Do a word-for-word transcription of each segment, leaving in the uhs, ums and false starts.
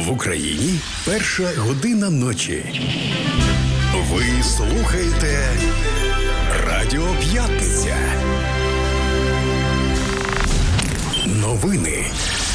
В Україні перша година ночі. Ви слухаєте Радіо П'ятниця. Новини.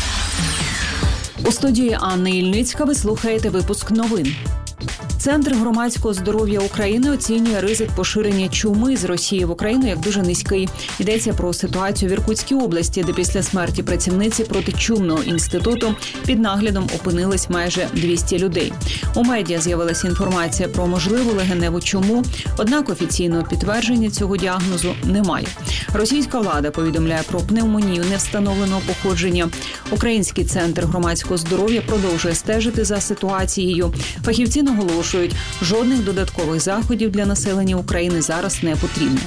У студії Анна Ільницька ви слухаєте випуск новин. Центр громадського здоров'я України оцінює ризик поширення чуми з Росії в Україну як дуже низький. Йдеться про ситуацію в Іркутській області, де після смерті працівниці протичумного інституту під наглядом опинились майже двісті людей. У медіа з'явилася інформація про можливу легеневу чуму, однак офіційного підтвердження цього діагнозу немає. Російська влада повідомляє про пневмонію невстановленого походження. Український центр громадського здоров'я продовжує стежити за ситуацією. Фахівці наголошують, жодних додаткових заходів для населення України зараз не потрібно.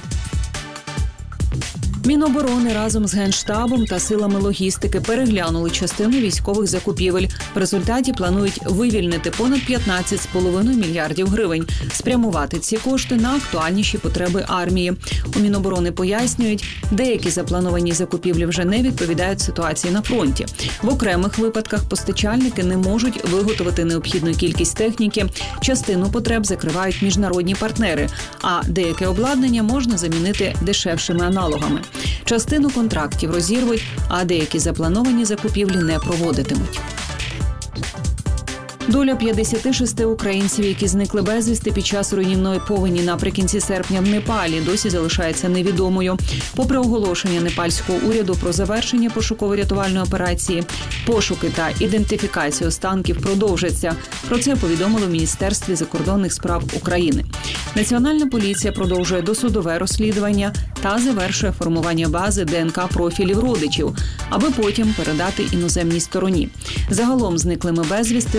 Міноборони разом з Генштабом та силами логістики переглянули частину військових закупівель. В результаті планують вивільнити понад п'ятнадцять цілих п'ять десятих мільярдів гривень, спрямувати ці кошти на актуальніші потреби армії. У Міноборони пояснюють, деякі заплановані закупівлі вже не відповідають ситуації на фронті. В окремих випадках постачальники не можуть виготовити необхідну кількість техніки, частину потреб закривають міжнародні партнери, а деяке обладнання можна замінити дешевшими аналогами. Частину контрактів розірвуть, а деякі заплановані закупівлі не проводитимуть. Доля п'ятдесят шість українців, які зникли безвісти під час руйнівної повені наприкінці серпня в Непалі, досі залишається невідомою. Попри оголошення непальського уряду про завершення пошуково-рятувальної операції, пошуки та ідентифікація останків продовжаться. Про це повідомило в Міністерстві закордонних справ України. Національна поліція продовжує досудове розслідування та завершує формування бази ДНК-профілів родичів, аби потім передати іноземній стороні. Загалом зниклими безвісти